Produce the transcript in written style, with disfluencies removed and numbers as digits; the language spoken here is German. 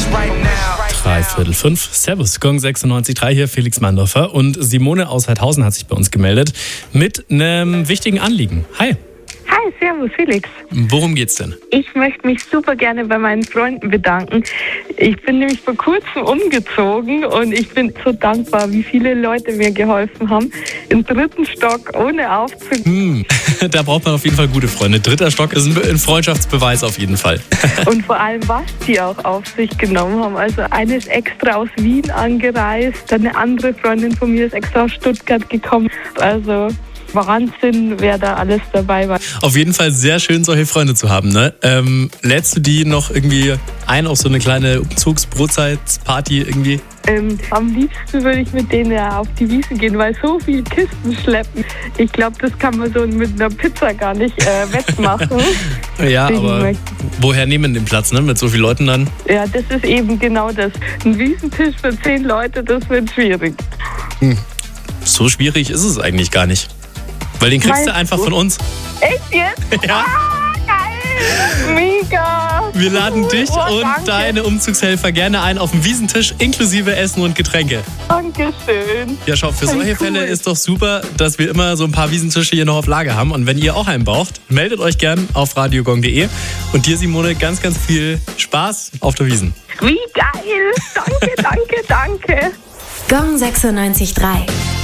3:45. Servus, Gong 96.3 hier, Felix Mandorfer. Und Simone aus Heidhausen hat sich bei uns gemeldet mit einem wichtigen Anliegen. Hi. Hi, servus Felix. Worum geht's denn? Ich möchte mich super gerne bei meinen Freunden bedanken. Ich bin nämlich vor kurzem umgezogen und ich bin so dankbar, wie viele Leute mir geholfen haben. Im 3. Stock ohne Aufzug. Da braucht man auf jeden Fall gute Freunde. 3. Stock ist ein Freundschaftsbeweis auf jeden Fall. Und vor allem, was die auch auf sich genommen haben. Also eine ist extra aus Wien angereist, dann eine andere Freundin von mir ist extra aus Stuttgart gekommen. Also Wahnsinn, wer da alles dabei war. Auf jeden Fall sehr schön, solche Freunde zu haben, ne? Lädst du die noch irgendwie ein auf so eine kleine Umzugsbrotzeitsparty irgendwie? Am liebsten würde ich mit denen ja auf die Wiese gehen, weil so viel Kisten schleppen. Ich glaube, das kann man so mit einer Pizza gar nicht wettmachen. Ja, aber woher nehmen den Platz, ne? Mit so vielen Leuten dann? Ja, das ist eben genau das. Ein Wiesentisch für 10 Leute, das wird schwierig. So schwierig ist es eigentlich gar nicht. Weil den kriegst du einfach von uns. Echt jetzt? Ja. Geil! Mega! Wir laden dich und danke. deine Umzugshelfer gerne ein auf den Wiesentisch, inklusive Essen und Getränke. Dankeschön. Ja, schau, für solche Cool. Fälle ist doch super, dass wir immer so ein paar Wiesentische hier noch auf Lager haben. Und wenn ihr auch einen braucht, meldet euch gern auf radiogong.de. Und dir, Simone, ganz, ganz viel Spaß auf der Wiesn. Wie geil! Danke, danke, danke. Gong 96.3